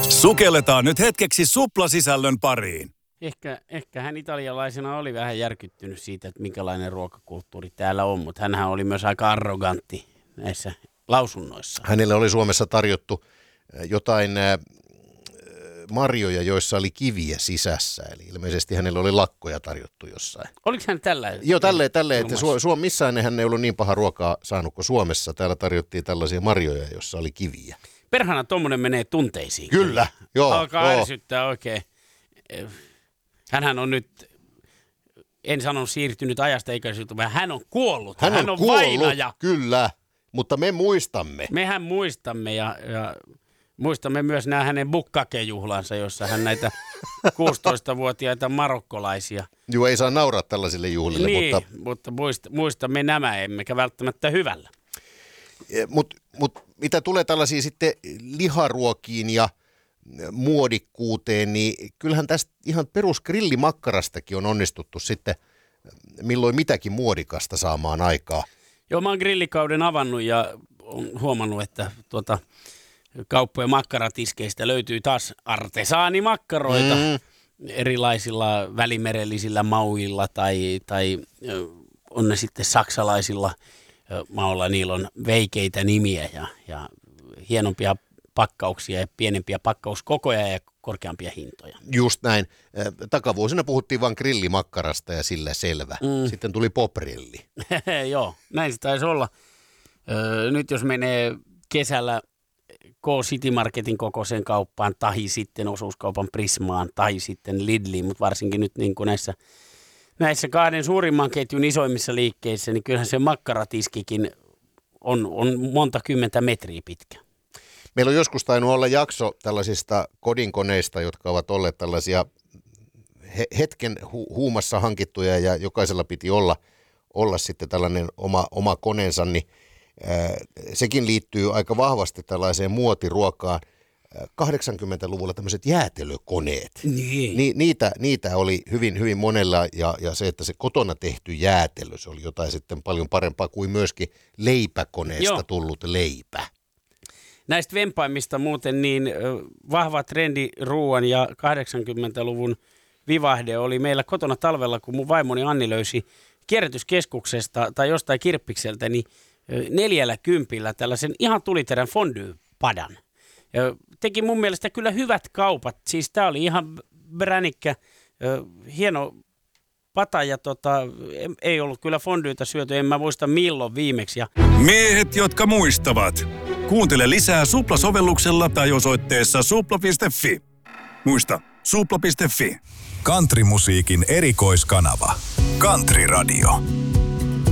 Sukelletaan nyt hetkeksi suplasisällön pariin. Ehkä hän italialaisena oli vähän järkyttynyt siitä, että minkälainen ruokakulttuuri täällä on, mutta hänhän oli myös aika arrogantti näissä lausunnoissa. Hänelle oli Suomessa tarjottu jotain marjoja, joissa oli kiviä sisässä, eli ilmeisesti hänelle oli lakkoja tarjottu jossain. Oliko hän tällä? Joo, tälleen, että missään hän ei ollut niin paha ruokaa saanut kuin Suomessa. Täällä tarjottiin tällaisia marjoja, joissa oli kiviä. Perhana tommonen menee tunteisiin. Kyllä, joo. Alkaa ärsyttää oikein. Hänhän on nyt, en sano siirtynyt ajasta eikä siltä, vaan hän on kuollut. Hän on kuollut, vainaja. Kyllä, mutta me muistamme. Mehän muistamme ja muistamme myös nämä hänen bukkakejuhlansa, jossa hän näitä 16-vuotiaita marokkolaisia. Joo, ei saa nauraa tällaisille juhlille. Niin, mutta muistamme nämä, emmekä välttämättä hyvällä. Mutta mitä tulee tällaisiin sitten liharuokiin ja muodikkuuteen, niin kyllähän tästä ihan perusgrillimakkarastakin on onnistuttu sitten milloin mitäkin muodikasta saamaan aikaa. Joo, mä oon grillikauden avannut ja on huomannut, että kauppojen makkaratiskeistä löytyy taas artesaanimakkaroita erilaisilla välimerellisillä mauilla tai on ne sitten saksalaisilla mauilla. Niillä on veikeitä nimiä ja hienompia pakkauksia ja pienempiä pakkauskokoja ja korkeampia hintoja. Just näin. Takavuosina puhuttiin vain grillimakkarasta ja sillä selvä. Sitten tuli popgrilli. Joo, näin se taisi olla. Nyt jos menee kesällä K-City Marketin kokoiseen kauppaan, tai sitten osuuskaupan Prismaan, tai sitten Lidliin, mutta varsinkin nyt niin kuin näissä kahden suurimman ketjun isoimmissa liikkeissä, niin kyllähän se makkaratiskikin on monta kymmentä metriä pitkä. Meillä on joskus tainnut olla jakso tällaisista kodinkoneista, jotka ovat olleet tällaisia hetken huumassa hankittuja ja jokaisella piti olla sitten tällainen oma koneensa, niin sekin liittyy aika vahvasti tällaiseen muotiruokaan. 80-luvulla tämmöiset jäätelökoneet, niin. Niitä oli hyvin, hyvin monella ja se, että se kotona tehty jäätelö, se oli jotain sitten paljon parempaa kuin myöskin leipäkoneesta tullut leipä. Näistä vempaimista muuten niin vahva trendi ruoan ja 80-luvun vivahde oli meillä kotona talvella, kun mun vaimoni Anni löysi kierrätyskeskuksesta tai jostain kirppikseltä, niin 40 tällaisen ihan tuliterän fondue-padan. Ja teki mun mielestä kyllä hyvät kaupat. Siis tää oli ihan bränikkä, hieno pata ja ei ollut kyllä fondyitä syöty. En mä muista milloin viimeksi. Miehet, jotka muistavat. Kuuntele lisää Supla-sovelluksella tai osoitteessa supla.fi. Muista, supla.fi. Countrymusiikin erikoiskanava. Country Radio.